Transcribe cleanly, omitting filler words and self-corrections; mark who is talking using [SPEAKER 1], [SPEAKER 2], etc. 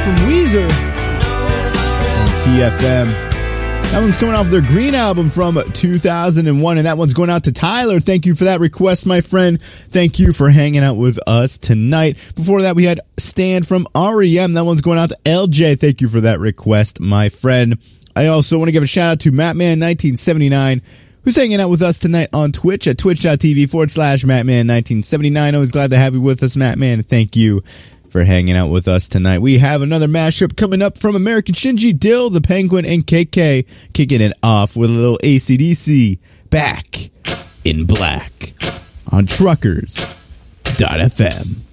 [SPEAKER 1] from Weezer on TFM. That one's coming off their Green album from 2001, and that one's going out to Tyler. Thank you for that request, my friend. Thank you for hanging out with us tonight. Before that, we had Stand from REM. That one's going out to LJ. Thank you for that request, my friend. I also want to give a shout out to Mattman1979, who's hanging out with us tonight on Twitch at twitch.tv/Mattman1979. Always glad to have you with us, Mattman. Thank you for hanging out with us tonight. We have another mashup coming up from American Shinji, Dill, the Penguin, and KK, kicking it off with a little AC/DC, Back in Black on Truckers.fm.